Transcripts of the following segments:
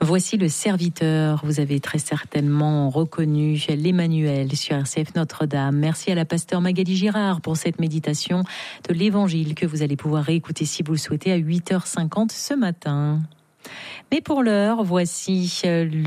Voici le serviteur. Vous avez très certainement reconnu l'Emmanuel sur RCF Notre-Dame. Merci à la pasteure Magali Girard pour cette méditation de l'Évangile que vous allez pouvoir réécouter si vous le souhaitez à 8h50 ce matin. Mais pour l'heure, voici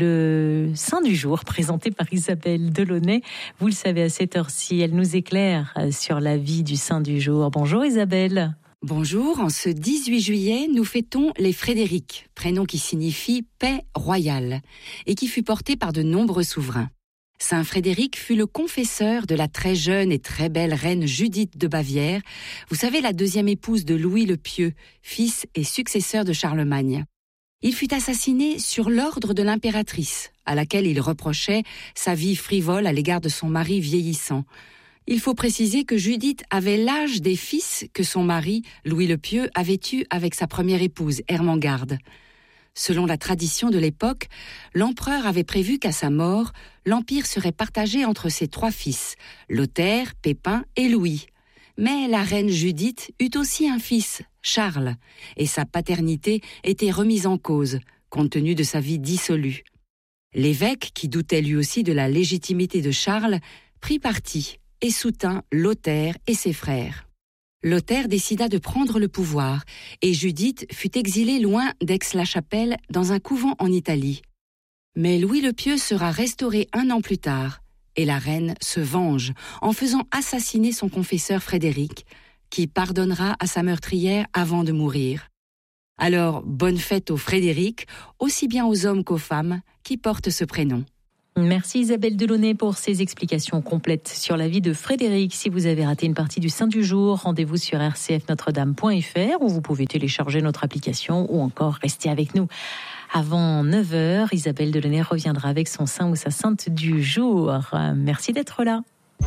le Saint du jour présenté par Isabelle Delaunay. Vous le savez, à cette heure-ci, elle nous éclaire sur la vie du Saint du jour. Bonjour Isabelle. Bonjour, en ce 18 juillet, nous fêtons les Frédérics, prénom qui signifie paix royale, et qui fut porté par de nombreux souverains. Saint Frédéric fut le confesseur de la très jeune et très belle reine Judith de Bavière, vous savez, la deuxième épouse de Louis le Pieux, fils et successeur de Charlemagne. Il fut assassiné sur l'ordre de l'impératrice, à laquelle il reprochait sa vie frivole à l'égard de son mari vieillissant. Il faut préciser que Judith avait l'âge des fils que son mari, Louis le Pieux, avait eu avec sa première épouse, Ermengarde. Selon la tradition de l'époque, l'empereur avait prévu qu'à sa mort, l'empire serait partagé entre ses 3 fils, Lothaire, Pépin et Louis. Mais la reine Judith eut aussi un fils, Charles, et sa paternité était remise en cause, compte tenu de sa vie dissolue. L'évêque, qui doutait lui aussi de la légitimité de Charles, prit parti et soutint Lothaire et ses frères. Lothaire décida de prendre le pouvoir et Judith fut exilée loin d'Aix-la-Chapelle dans un couvent en Italie. Mais Louis le Pieux sera restauré 1 an plus tard et la reine se venge en faisant assassiner son confesseur Frédéric, qui pardonnera à sa meurtrière avant de mourir. Alors, bonne fête aux Frédéric, aussi bien aux hommes qu'aux femmes qui portent ce prénom. Merci Isabelle Delaunay pour ces explications complètes sur la vie de Frédéric. Si vous avez raté une partie du Saint du jour, rendez-vous sur rcfnotredame.fr où vous pouvez télécharger notre application ou encore rester avec nous. Avant 9h, Isabelle Delaunay reviendra avec son saint ou sa sainte du jour. Merci d'être là.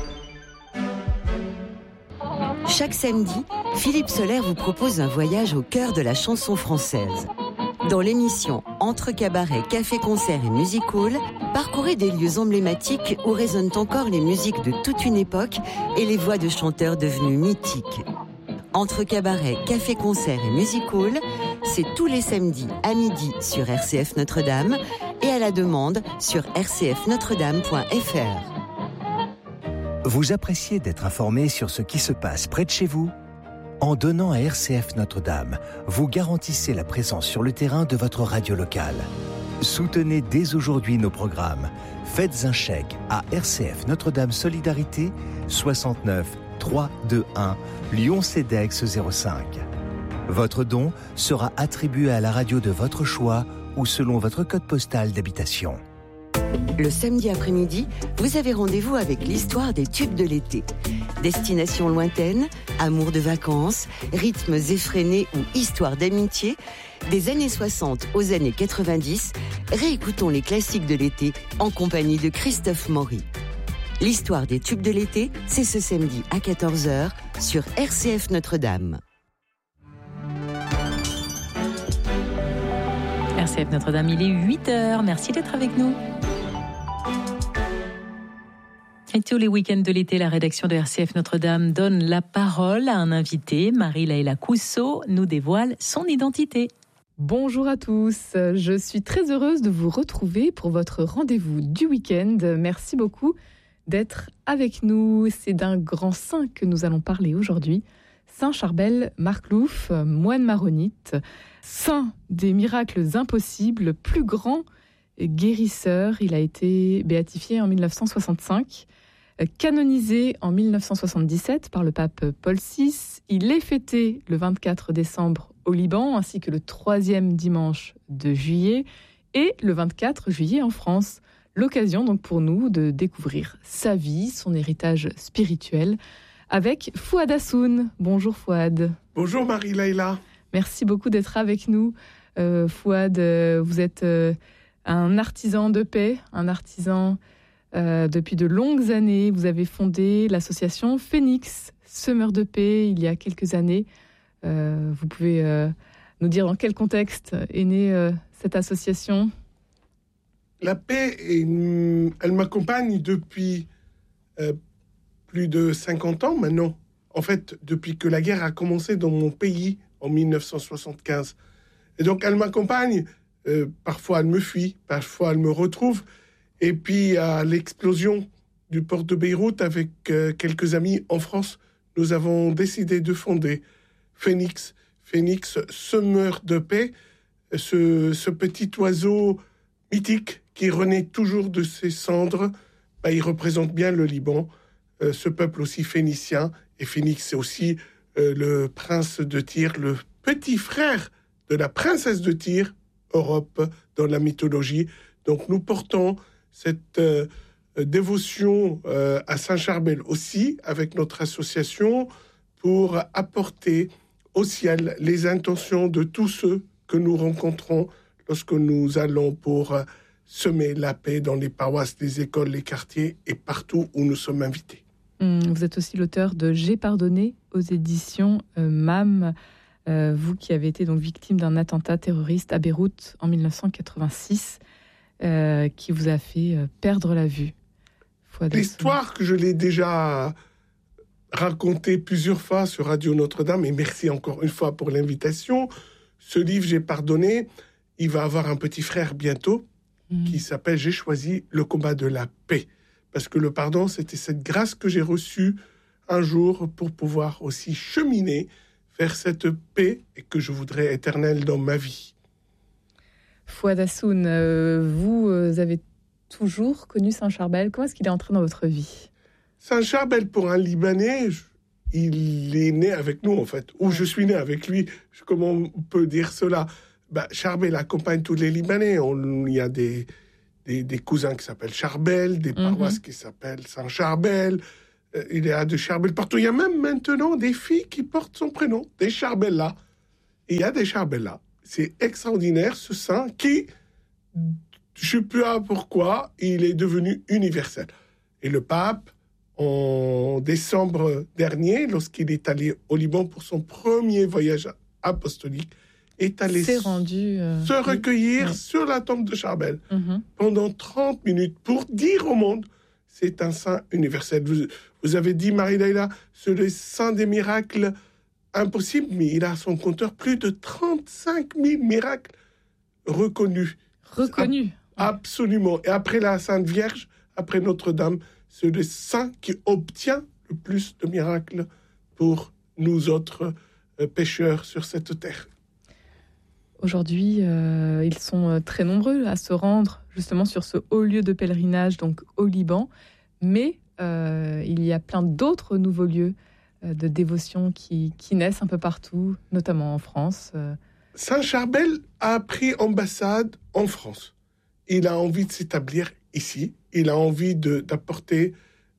Chaque samedi, Philippe Soler vous propose un voyage au cœur de la chanson française. Dans l'émission Entre cabaret, café-concert et music-hall, parcourez des lieux emblématiques où résonnent encore les musiques de toute une époque et les voix de chanteurs devenus mythiques. Entre cabaret, café-concert et music-hall, c'est tous les samedis à midi sur RCF Notre-Dame et à la demande sur rcfnotredame.fr. Vous appréciez d'être informé sur ce qui se passe près de chez vous ? En donnant à RCF Notre-Dame, vous garantissez la présence sur le terrain de votre radio locale. Soutenez dès aujourd'hui nos programmes. Faites un chèque à RCF Notre-Dame Solidarité 69 321 Lyon-CEDEX 05. Votre don sera attribué à la radio de votre choix ou selon votre code postal d'habitation. Le samedi après-midi, vous avez rendez-vous avec l'histoire des tubes de l'été. Destinations lointaines, amour de vacances, rythmes effrénés ou histoires d'amitié, des années 60 aux années 90, réécoutons les classiques de l'été en compagnie de Christophe Maury. L'histoire des tubes de l'été, c'est ce samedi à 14h sur RCF Notre-Dame. RCF Notre-Dame, il est 8h. Merci d'être avec nous. Et tous les week-ends de l'été, la rédaction de RCF Notre-Dame donne la parole à un invité. Marie-Laëla Cousseau nous dévoile son identité. Bonjour à tous, je suis très heureuse de vous retrouver pour votre rendez-vous du week-end. Merci beaucoup d'être avec nous. C'est d'un grand saint que nous allons parler aujourd'hui. Saint Charbel Marclouf, moine maronite, saint des miracles impossibles, plus grand guérisseur. Il a été béatifié en 1965. Canonisé en 1977 par le pape Paul VI, il est fêté le 24 décembre au Liban, ainsi que le 3e dimanche de juillet et le 24 juillet en France. L'occasion donc pour nous de découvrir sa vie, son héritage spirituel, avec Fouad Hassoun. Bonjour Fouad. Bonjour Marie-Laëla. Merci beaucoup d'être avec nous. Fouad, vous êtes un artisan de paix, un artisan... depuis de longues années, vous avez fondé l'association Phénix, semeur de paix, il y a quelques années. Vous pouvez nous dire dans quel contexte est née cette association ? La paix, elle m'accompagne depuis plus de 50 ans maintenant. En fait, depuis que la guerre a commencé dans mon pays en 1975. Et donc, elle m'accompagne Parfois, elle me fuit, parfois, elle me retrouve. Et puis, à l'explosion du port de Beyrouth, avec quelques amis en France, nous avons décidé de fonder Phénix. Phénix, semeur de paix, ce petit oiseau mythique qui renaît toujours de ses cendres. Il représente bien le Liban, ce peuple aussi phénicien. Et Phénix, c'est aussi le prince de Tyr, le petit frère de la princesse de Tyr, Europe, dans la mythologie. Donc nous portons cette dévotion à Saint-Charbel aussi, avec notre association, pour apporter au ciel les intentions de tous ceux que nous rencontrons lorsque nous allons pour semer la paix dans les paroisses, les écoles, les quartiers et partout où nous sommes invités. Vous êtes aussi l'auteur de J'ai pardonné aux éditions MAM, vous qui avez été donc victime d'un attentat terroriste à Beyrouth en 1986, qui vous a fait perdre la vue. L'histoire que je l'ai déjà racontée plusieurs fois sur Radio Notre-Dame, et merci encore une fois pour l'invitation. Ce livre, J'ai pardonné, il va avoir un petit frère bientôt qui s'appelle J'ai choisi le combat de la paix. Parce que le pardon, c'était cette grâce que j'ai reçue un jour pour pouvoir aussi cheminer vers cette paix et que je voudrais éternelle dans ma vie. Fouad Hassoun, vous avez toujours connu Saint-Charbel. Comment est-ce qu'il est entré dans votre vie ? Saint-Charbel, pour un Libanais, il est né avec nous, en fait. Ou je suis né avec lui. Comment on peut dire cela ? Charbel accompagne tous les Libanais. Il y a des cousins qui s'appellent Charbel, des paroisses qui s'appellent Saint-Charbel. Il y a des Charbel partout. Il y a même maintenant des filles qui portent son prénom, des Charbel-là. Il y a des Charbel-là. C'est extraordinaire, ce saint qui, je ne sais pas pourquoi, il est devenu universel. Et le pape, en décembre dernier, lorsqu'il est allé au Liban pour son premier voyage apostolique, est allé se recueillir sur la tombe de Charbel pendant 30 minutes pour dire au monde, c'est un saint universel. Vous avez dit, Marie-Laïla, c'est le saint des miracles impossibles, mais il a à son compteur plus de 35 000 miracles reconnus. Reconnus. Absolument. Et après la Sainte Vierge, après Notre-Dame, c'est le saint qui obtient le plus de miracles pour nous autres pécheurs sur cette terre. Aujourd'hui, ils sont très nombreux à se rendre justement sur ce haut lieu de pèlerinage, donc au Liban. Mais il y a plein d'autres nouveaux lieux de dévotion qui naissent un peu partout, notamment en France. Saint-Charbel a pris ambassade en France. Il a envie de s'établir ici. Il a envie d'apporter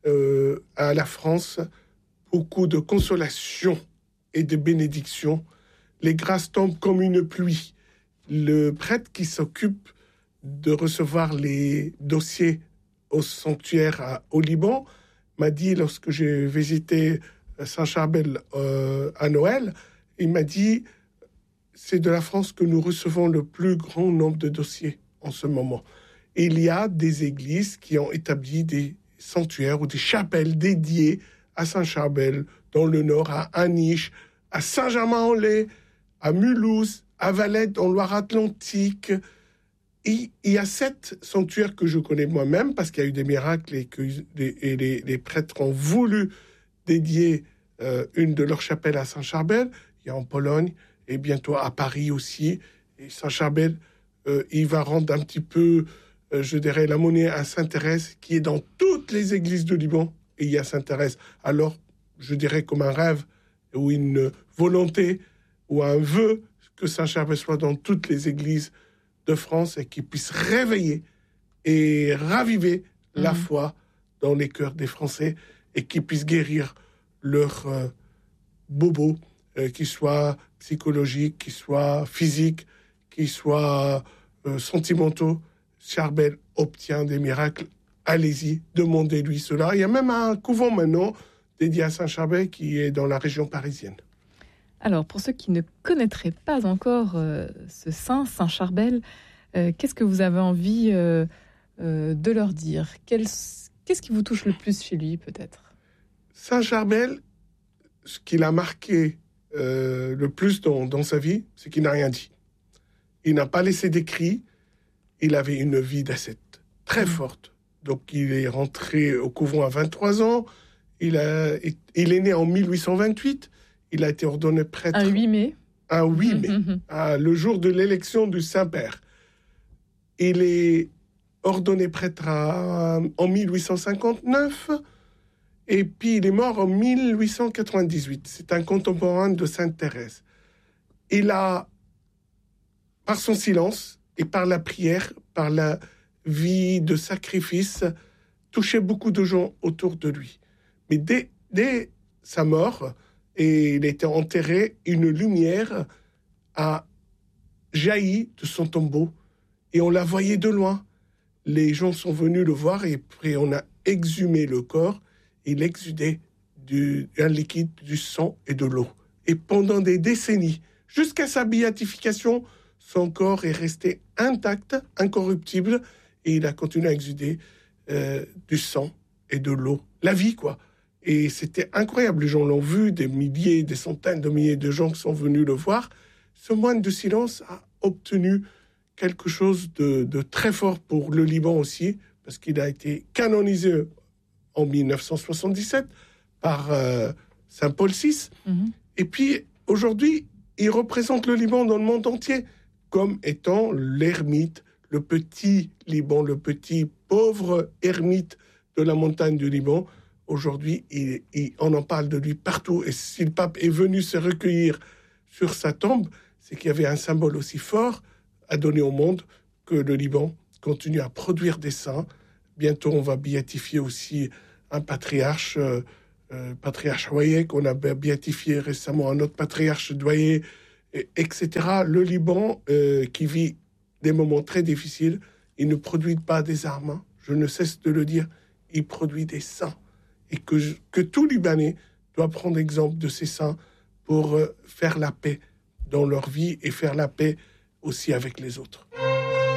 à la France beaucoup de consolation et de bénédiction. Les grâces tombent comme une pluie. Le prêtre qui s'occupe de recevoir les dossiers au sanctuaire au Liban m'a dit, lorsque j'ai visité Saint-Charbel à Noël, il m'a dit, c'est de la France que nous recevons le plus grand nombre de dossiers en ce moment. Et il y a des églises qui ont établi des sanctuaires ou des chapelles dédiées à Saint-Charbel, dans le Nord, à Aniche, à Saint-Germain-en-Laye, à Mulhouse, à Valette, en Loire-Atlantique. Et il y a 7 sanctuaires que je connais moi-même, parce qu'il y a eu des miracles et que les prêtres ont voulu dédier une de leurs chapelles à Saint-Charbel. Il y a en Pologne, et bientôt à Paris aussi. Et Saint-Charbel, il va rendre un petit peu, je dirais, la monnaie à Sainte-Thérèse, qui est dans toutes les églises de Liban. Et il y a Sainte-Thérèse. Alors, je dirais comme un rêve, ou une volonté, ou un vœu, que Saint-Charbel soit dans toutes les églises de France et qu'il puisse réveiller et raviver la foi dans les cœurs des Français et qu'il puisse guérir leurs bobos, qu'ils soient psychologiques, qu'ils soient physiques, qu'ils soient sentimentaux. Charbel obtient des miracles. Allez-y, demandez-lui cela. Il y a même un couvent maintenant dédié à Saint-Charbel qui est dans la région parisienne. Alors, pour ceux qui ne connaîtraient pas encore ce saint, Saint-Charbel, qu'est-ce que vous avez envie de leur dire ? Qu'est-ce qui vous touche le plus chez lui, peut-être ? Saint-Charbel, ce qu'il a marqué le plus dans sa vie, c'est qu'il n'a rien dit. Il n'a pas laissé d'écrit. Il avait une vie d'ascète très forte. Donc, il est rentré au couvent à 23 ans. Il est né en 1828. Il a été ordonné prêtre... Un 8 mai. Un 8 mai, le jour de l'élection du Saint-Père. Il est ordonné prêtre en 1859, et puis il est mort en 1898. C'est un contemporain de Sainte Thérèse. Il a, par son silence et par la prière, par la vie de sacrifice, touché beaucoup de gens autour de lui. Mais dès sa mort, et il était enterré, une lumière a jailli de son tombeau et on la voyait de loin. Les gens sont venus le voir et puis on a exhumé le corps. Il exudait un liquide, du sang et de l'eau. Et pendant des décennies, jusqu'à sa béatification, son corps est resté intact, incorruptible, et il a continué à exuder du sang et de l'eau. La vie, quoi. Et c'était incroyable. Les gens l'ont vu, des milliers, des centaines de milliers de gens qui sont venus le voir. Ce moine de silence a obtenu quelque chose de très fort pour le Liban aussi, parce qu'il a été canonisé en 1977 par Saint Paul VI. Et puis, aujourd'hui, il représente le Liban dans le monde entier comme étant l'ermite, le petit Liban, le petit pauvre ermite de la montagne du Liban. Aujourd'hui, on en parle de lui partout. Et si le pape est venu se recueillir sur sa tombe, c'est qu'il y avait un symbole aussi fort à donner au monde que le Liban continue à produire des saints. Bientôt, on va béatifier aussi un patriarche, patriarche Douaye, qu'on a béatifié récemment, un autre patriarche Douaye, etc. Le Liban, qui vit des moments très difficiles, il ne produit pas des armes. Je ne cesse de le dire, il produit des saints. Et que tout Libanais doit prendre exemple de ces saints pour faire la paix dans leur vie et faire la paix aussi avec les autres.